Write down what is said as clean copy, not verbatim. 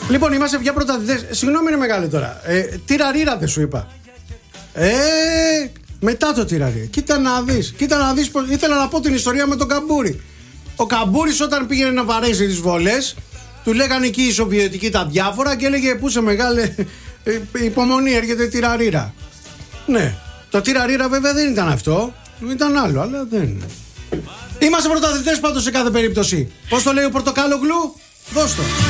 Λοιπόν, είμαστε πια πρωταθλητές. Συγγνώμη, είναι μεγάλη τώρα. Τυραρίρα δεν σου είπα. Μετά το τυραρίρα. Κοίτα να δεις πως... Ήθελα να πω την ιστορία με τον Καμπούρη. Ο Καμπούρης όταν πήγαινε να βαρέσει τις βολές, του λέγανε εκεί οι Σοβιετικοί τα διάφορα και έλεγε πού σε μεγάλε υπομονή, έρχεται τυραρίρα. Ναι, το τυραρίρα βέβαια δεν ήταν αυτό. Ήταν άλλο, αλλά δεν. Είμαστε πρωταθλητές πάντως σε κάθε περίπτωση. Πώς το λέει ο Πορτοκάλογλου? Δώσ' το.